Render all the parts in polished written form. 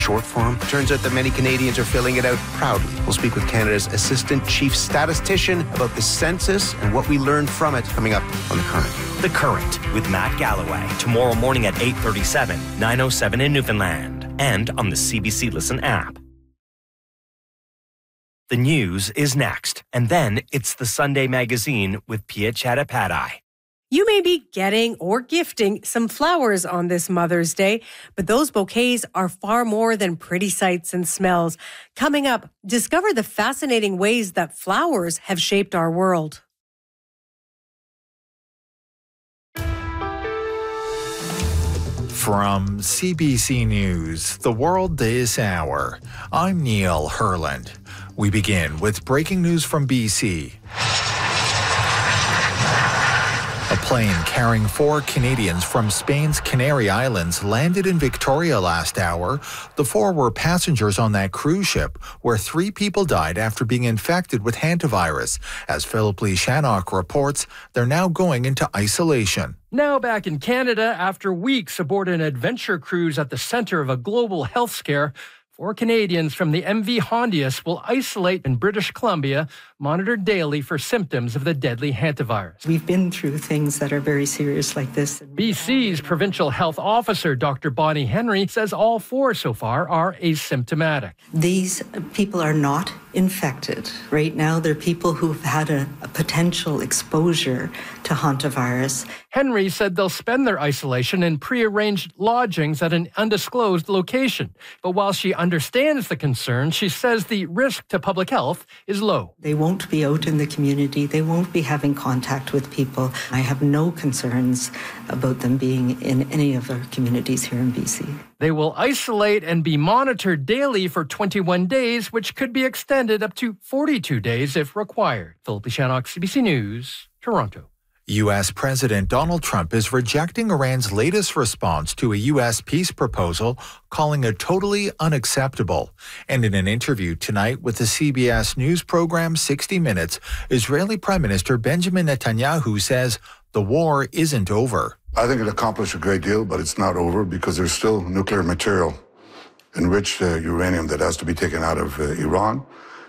short form. Turns out that many Canadians are filling it out proudly. We'll speak with Canada's Assistant Chief Statistician about the census and what we learned from it coming up on The Current. The Current with Matt Galloway. Tomorrow morning at 8:37, 9:07 in Newfoundland. And on the CBC Listen app. The news is next. And then it's the Sunday Magazine with Pia Chattopadhyay. You may be getting or gifting some flowers on this Mother's Day, but those bouquets are far more than pretty sights and smells. Coming up, discover the fascinating ways that flowers have shaped our world. From CBC News, The World This Hour, I'm Neil Herland. We begin with breaking news from BC. A plane carrying 4 Canadians from Spain's Canary Islands landed in Victoria last hour. The 4 were passengers on that cruise ship, where 3 people died after being infected with hantavirus. As Philip Lee Shannock reports, they're now going into isolation. Now back in Canada, after weeks aboard an adventure cruise at the center of a global health scare, 4 Canadians from the MV Hondius will isolate in British Columbia, monitored daily for symptoms of the deadly hantavirus. We've been through things that are very serious like this. BC's provincial health officer, Dr. Bonnie Henry, says all 4 so far are asymptomatic. These people are not infected. Right now, they're people who've had a potential exposure to hantavirus. Henry said they'll spend their isolation in prearranged lodgings at an undisclosed location. But while she understands the concern, she says the risk to public health is low. They won't be out in the community. They won't be having contact with people. I have no concerns about them being in any of our communities here in BC. They will isolate and be monitored daily for 21 days, which could be extended up to 42 days if required. Philip Shannock, CBC News, Toronto. U.S. President Donald Trump is rejecting Iran's latest response to a U.S. peace proposal, calling it totally unacceptable. And in an interview tonight with the CBS News program 60 Minutes, Israeli Prime Minister Benjamin Netanyahu says the war isn't over. I think it accomplished a great deal, but it's not over because there's still nuclear material, enriched uranium that has to be taken out of Iran.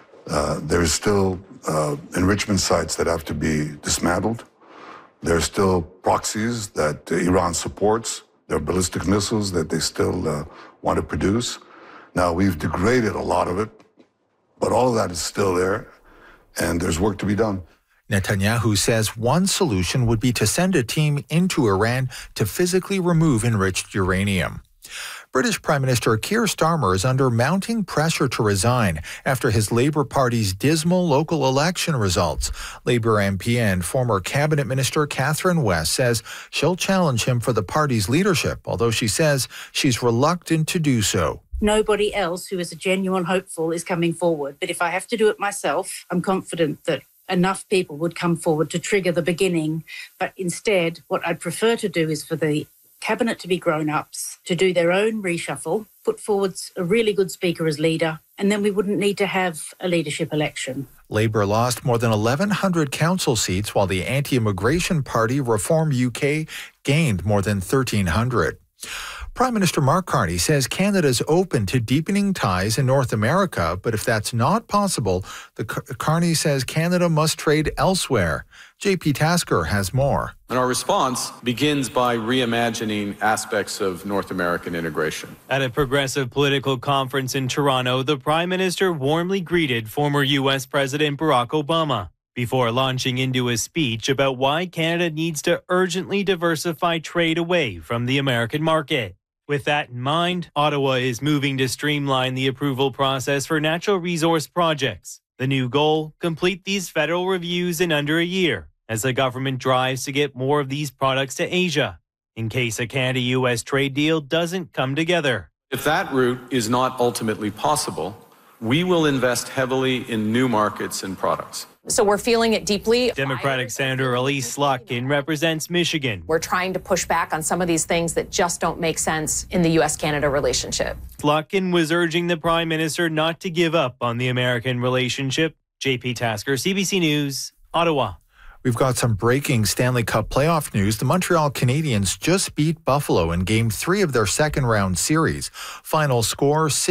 There's still enrichment sites that have to be dismantled. There are still proxies that Iran supports. There are ballistic missiles that they still want to produce. Now, we've degraded a lot of it, but all of that is still there, and there's work to be done. Netanyahu says one solution would be to send a team into Iran to physically remove enriched uranium. British Prime Minister Keir Starmer is under mounting pressure to resign after his Labour Party's dismal local election results. Labour MP and former Cabinet Minister Catherine West says she'll challenge him for the party's leadership, although she says she's reluctant to do so. Nobody else who is a genuine hopeful is coming forward. But if I have to do it myself, I'm confident that enough people would come forward to trigger the beginning. But instead, what I'd prefer to do is for the Cabinet to be grown-ups, to do their own reshuffle, put forward a really good speaker as leader, and then we wouldn't need to have a leadership election. Labour lost more than 1,100 council seats, while the anti-immigration party Reform UK gained more than 1,300. Prime Minister Mark Carney says Canada's open to deepening ties in North America, but if that's not possible, Carney says Canada must trade elsewhere. JP Tasker has more. And our response begins by reimagining aspects of North American integration. At a progressive political conference in Toronto, the Prime Minister warmly greeted former U.S. President Barack Obama before launching into a speech about why Canada needs to urgently diversify trade away from the American market. With that in mind, Ottawa is moving to streamline the approval process for natural resource projects. The new goal, complete these federal reviews in under a year, as the government drives to get more of these products to Asia, in case a Canada-U.S. trade deal doesn't come together. If that route is not ultimately possible, we will invest heavily in new markets and products. So we're feeling it deeply. Democratic Senator Elise Slotkin represents Michigan. We're trying to push back on some of these things that just don't make sense in the U.S.-Canada relationship. Slotkin was urging the Prime Minister not to give up on the American relationship. JP Tasker, CBC News, Ottawa. We've got some breaking Stanley Cup playoff news. The Montreal Canadiens just beat Buffalo in Game 3 of their second round series. Final score